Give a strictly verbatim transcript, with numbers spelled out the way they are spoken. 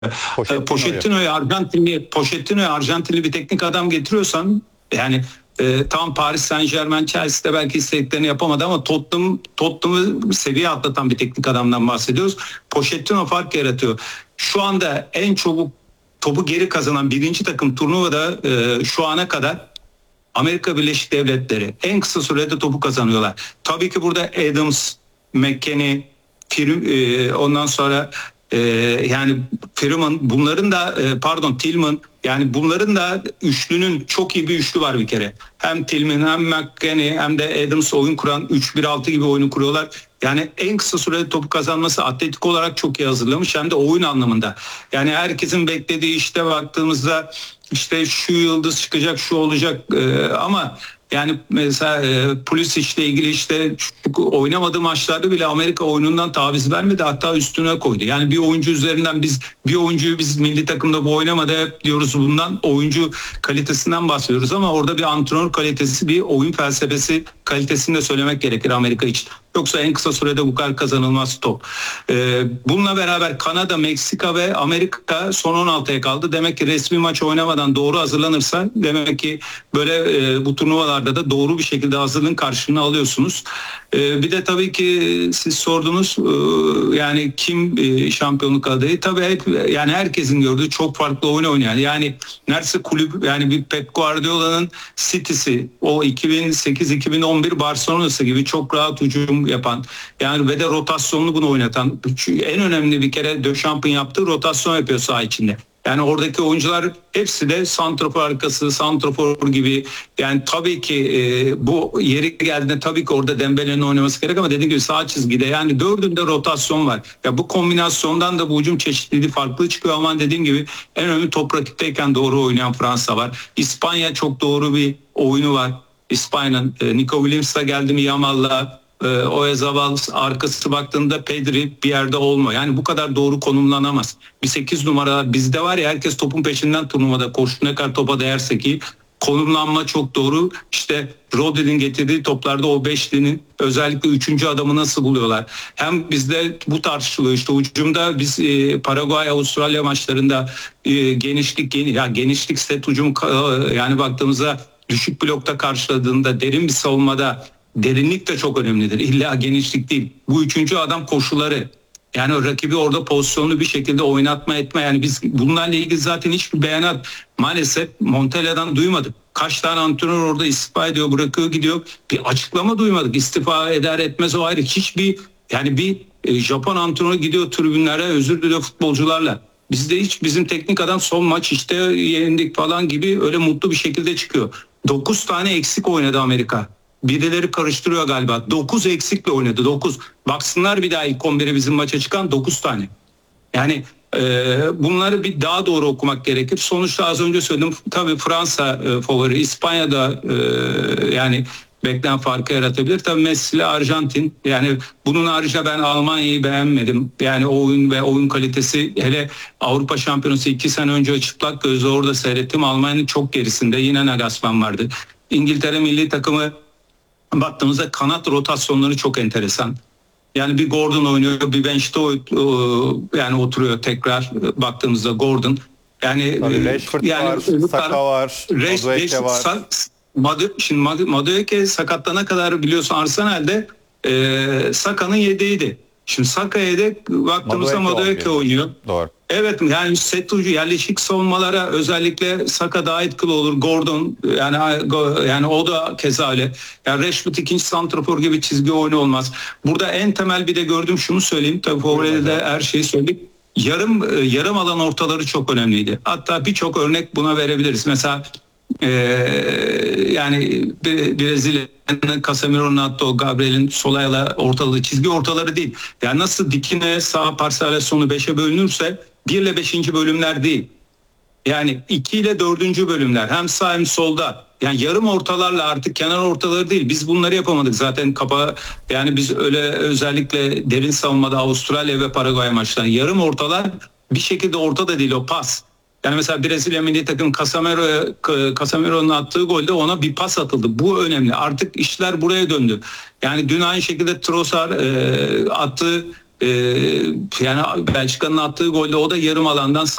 Pochettino'yu Arjantinli, Pochettino'yu Arjantinli bir teknik adam getiriyorsan yani e, tam Paris Saint-Germain, Chelsea'de belki istediklerini yapamadı ama Tottenham Tottenham'ı seviye atlatan bir teknik adamdan bahsediyoruz. Pochettino fark yaratıyor. Şu anda en çabuk topu geri kazanan birinci takım turnuvada e, şu ana kadar Amerika Birleşik Devletleri. En kısa sürede topu kazanıyorlar. Tabii ki burada Adams, McKennie, Prim, e, ondan sonra e, yani Freeman, bunların da e, pardon Tillman, yani bunların da üçlünün çok iyi bir üçlü var bir kere. Hem Tillman hem McKennie hem de Adams oyun kuran üç bir altı gibi oyunu kuruyorlar. Yani en kısa sürede topu kazanması atletik olarak çok iyi hazırlamış hem de oyun anlamında. Yani herkesin beklediği işte baktığımızda işte şu yıldız çıkacak, şu olacak e, ama yani mesela e, Pulisic'le ilgili işte oynamadığı maçlarda bile Amerika oyunundan taviz vermedi, hatta üstüne koydu. Yani bir oyuncu üzerinden biz bir oyuncuyu biz milli takımda bu oynamadı hep diyoruz, bundan oyuncu kalitesinden bahsediyoruz ama orada bir antrenör kalitesi, bir oyun felsefesi kalitesini de söylemek gerekir Amerika için. Yoksa en kısa sürede bu kadar kazanılmaz top. Ee, bununla beraber Kanada, Meksika ve Amerika son on altıya kaldı. Demek ki resmi maç oynamadan doğru hazırlanırsa demek ki böyle e, bu turnuvalarda da doğru bir şekilde hazırlığın karşılığını alıyorsunuz. Ee, bir de tabii ki siz sordunuz e, yani kim e, şampiyonluk adayı? Tabii hep, yani herkesin gördüğü çok farklı oyun oynayan. Yani neredeyse kulüp, yani bir Pep Guardiola'nın City'si, o iki bin sekiz iki bin on bir Barcelona'sı gibi çok rahat hücum yapan, yani ve de rotasyonlu bunu oynatan, en önemli bir kere Dechamps'ın yaptığı rotasyon yapıyor saha içinde. Yani oradaki oyuncular hepsi de santrafor arkası, santrafor gibi. Yani tabii ki e, bu yeri geldiğinde tabii ki orada Dembele'nin oynaması gerek ama dediğim gibi sağ çizgide yani dördünde rotasyon var. Ya bu kombinasyondan da bu hücum çeşitliliği farklı çıkıyor ama dediğim gibi en önemli top rakipteyken doğru oynayan Fransa var. İspanya çok doğru bir oyunu var. İspanya'nın e, Nico Williams'la geldi mi Yamal'la, Oyarzabal arkası baktığında Pedri bir yerde olmuyor. Yani bu kadar doğru konumlanamaz. Bir sekiz numara bizde var ya, herkes topun peşinden turnuvada koştu, ne kadar topa değerse ki konumlanma çok doğru. İşte Rodri'nin getirdiği toplarda o beşlinin özellikle üçüncü adamı nasıl buluyorlar? Hem bizde bu tartışılıyor, işte hücumda biz e, Paraguay Avustralya maçlarında e, genişlik geni, ya genişlik set hücum e, yani baktığımızda düşük blokta karşıladığında, derin bir savunmada derinlik de çok önemlidir. İlla genişlik değil. Bu üçüncü adam koşuları. Yani o rakibi orada pozisyonlu bir şekilde oynatma etme. Yani biz bunlarla ilgili zaten hiçbir beyanat maalesef Montella'dan duymadık. Kaç tane antrenör orada istifa ediyor, bırakıyor, gidiyor. Bir açıklama duymadık. İstifa eder etmez o ayrı. Hiçbir, yani bir e, Japon antrenör gidiyor tribünlere, özür diliyor futbolcularla. Bizde hiç, bizim teknik adam son maç işte yenildik falan gibi öyle mutlu bir şekilde çıkıyor. dokuz tane eksik oynadı Amerika. Birileri karıştırıyor galiba. dokuz eksikle oynadı. dokuz. Baksınlar bir daha ilk on bire bizim maça çıkan dokuz tane. Yani e, bunları bir daha doğru okumak gerekir. Sonuçta az önce söyledim. Tabii Fransa e, favori. İspanya'da e, yani beklenen farkı yaratabilir. Tabii Messi ile Arjantin. Yani bunun haricinde ben Almanya'yı beğenmedim. Yani oyun ve oyun kalitesi, hele Avrupa Şampiyonası iki sene önce çıplak gözle orada seyrettim. Almanya'nın çok gerisinde. Yine Nagelsmann vardı. İngiltere milli takımı baktığımızda kanat rotasyonları çok enteresan. Yani bir Gordon oynuyor, bir bench'te yani oturuyor tekrar baktığımızda Gordon. Yani tabii Rashford yani var, Saka var, Madueke var. Madu, şimdi Madueke sakatlanana kadar biliyorsun Arsenal'de e, Saka'nın yedeğiydi. Şimdi Saka yedek, baktığımızda Madueke oynuyor. Doğru. Evet, yani set ucu yerleşik savunmalara özellikle Saka daha etkili olur. Gordon yani yani o da keza öyle. Yani Rashford ikinci santrafor gibi çizgi oyunu olmaz. Burada en temel bir de gördüğüm şunu söyleyeyim. Tabii favoride de her şeyi söyledik. Yarım yarım alan ortaları çok önemliydi. Hatta birçok örnek buna verebiliriz. Mesela Ee, yani Brezilya'nın Casemiro'nun attığı o Gabriel'in sol ayağıyla ortalığı, çizgi ortaları değil. Yani nasıl dikine sağ parselasyonu beşe bölünürse bir ile beşinci bölümler değil. Yani iki ile dördüncü bölümler, hem sağ hem solda. Yani yarım ortalarla, artık kenar ortaları değil. Biz bunları yapamadık zaten kapa. Yani biz öyle özellikle derin savunmada Avustralya ve Paraguay maçlarında yarım ortalar bir şekilde ortada değil, o pas. Yani mesela Brezilya milli takım Casemiro, Casemiro'nun attığı golde ona bir pas atıldı. Bu önemli. Artık işler buraya döndü. Yani dün aynı şekilde Trossard e, attığı Ee, yani Belçika'nın attığı golde o da yarım alandan